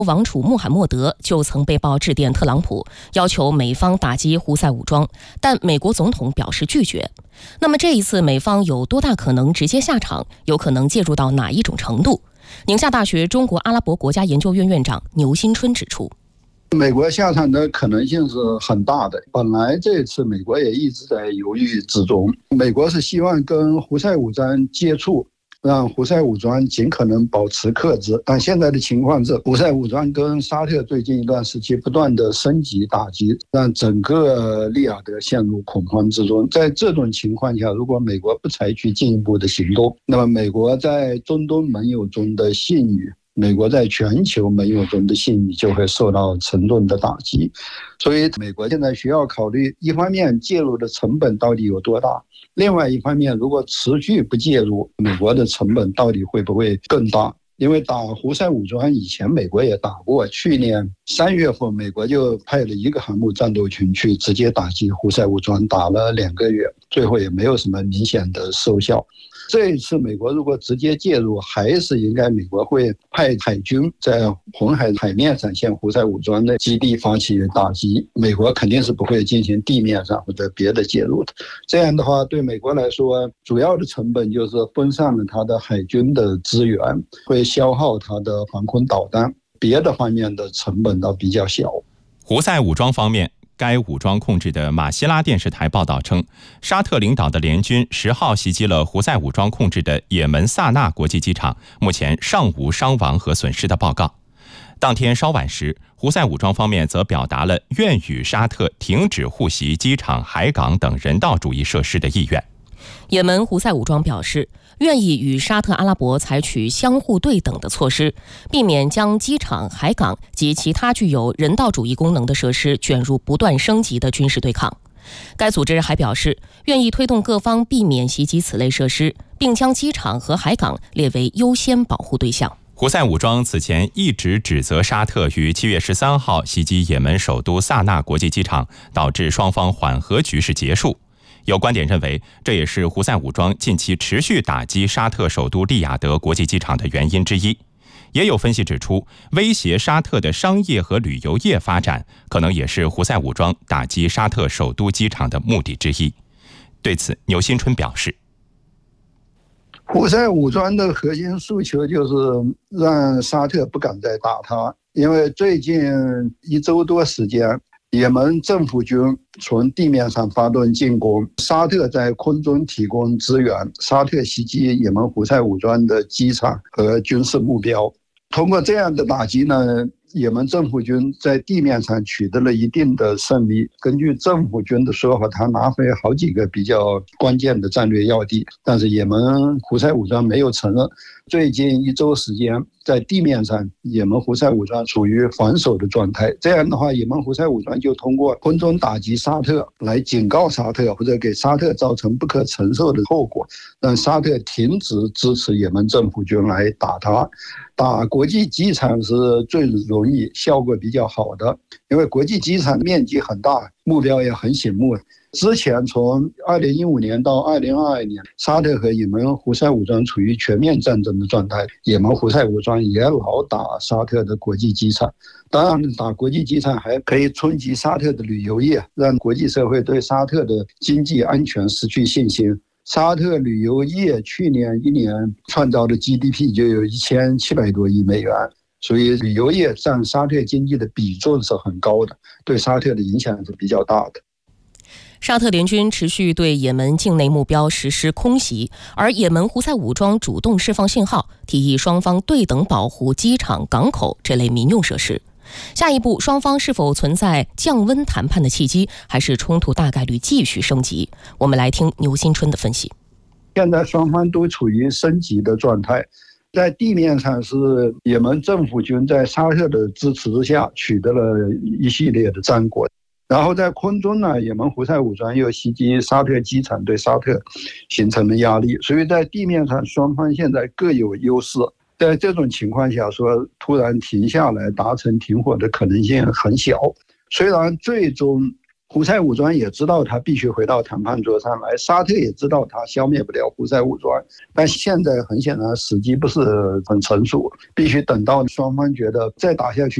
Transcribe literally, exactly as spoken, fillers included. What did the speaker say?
王储穆罕默德就曾被曝致电特朗普，要求美方打击胡塞武装，但美国总统表示拒绝。那么这一次美方有多大可能直接下场，有可能介入到哪一种程度？宁夏大学中国阿拉伯国家研究院院长牛新春指出， 美国下场的可能性是很大的。本来这次美国也一直在犹豫之中，美国是希望跟胡塞武装接触，让胡塞武装尽可能保持克制，但现在的情况是，胡塞武装跟沙特最近一段时期不断的升级打击，让整个利雅得陷入恐慌之中。在这种情况下，如果美国不采取进一步的行动，那么美国在中东盟友中的信誉，美国在全球盟友中的信誉就会受到沉重的打击。所以美国现在需要考虑，一方面介入的成本到底有多大，另外一方面，如果持续不介入，美国的成本到底会不会更大？因为打胡塞武装以前美国也打过，去年三月份美国就派了一个航母战斗群去直接打击胡塞武装，打了两个月，最后也没有什么明显的收效。这一次美国如果直接介入，还是应该美国会派海军在红海海面上向胡塞武装的基地发起打击，美国肯定是不会进行地面上或者别的介入的。这样的话对美国来说，主要的成本就是分散了它的海军的资源，会消耗它的防空导弹，别的方面的成本倒比较小。 胡塞武装方面，该武装控制的马希拉电视台报道称，沙特领导的联军十号袭击了胡塞武装控制的也门萨纳国际机场，目前尚无伤亡和损失的报告。当天稍晚时，胡塞武装方面则表达了愿与沙特停止护袭机场、海港等人道主义设施的意愿。 也门胡塞武装表示，愿意与沙特阿拉伯采取相互对等的措施，避免将机场、海港及其他具有人道主义功能的设施卷入不断升级的军事对抗。该组织还表示，愿意推动各方避免袭击此类设施，并将机场和海港列为优先保护对象。 胡塞武装此前一直指责沙特于七月十三号袭击也门首都萨那国际机场，导致双方缓和局势结束。有观点认为，这也是胡塞武装近期持续打击沙特首都利雅得国际机场的原因之一。也有分析指出，威胁沙特的商业和旅游业发展，可能也是胡塞武装打击沙特首都机场的目的之一。对此，牛新春表示， 胡塞武装的核心诉求就是让沙特不敢再打他，因为最近一周多时间，也门政府军从地面上发动进攻，沙特在空中提供支援，沙特袭击也门胡塞武装的机场和军事目标。通过这样的打击呢，也门政府军在地面上取得了一定的胜利。根据政府军的说法，他拿回好几个比较关键的战略要地，但是也门胡塞武装没有承认。最近一周时间，在地面上，也门胡塞武装处于防守的状态。这样的话，也门胡塞武装就通过空中打击沙特来警告沙特，或者给沙特造成不可承受的后果，让沙特停止支持也门政府军来打他。打国际机场是最容易、效果比较好的，因为国际机场面积很大，目标也很醒目。之前从二零一五年到二零二二年，沙特和也门胡塞武装处于全面战争的状态，也门胡塞武装也老打沙特的国际机场。当然，打国际机场还可以冲击沙特的旅游业，让国际社会对沙特的经济安全失去信心。沙特旅游业去年一年创造的 G D P 就有一千七百多亿美元，所以旅游业占沙特经济的比重是很高的，对沙特的影响是比较大的。 沙特联军持续对也门境内目标实施空袭，而也门胡塞武装主动释放信号，提议双方对等保护机场、港口这类民用设施。下一步，双方是否存在降温谈判的契机，还是冲突大概率继续升级？我们来听牛新春的分析。 现在双方都处于升级的状态，在地面上是也门政府军在沙特的支持之下取得了一系列的战果。然后在空中呢，也门胡塞武装又袭击沙特机场，对沙特形成了压力，所以在地面上双方现在各有优势。在这种情况下说突然停下来达成停火的可能性很小。虽然最终胡塞武装也知道他必须回到谈判桌上来，沙特也知道他消灭不了胡塞武装，但现在很显然时机不是很成熟，必须等到双方觉得再打下去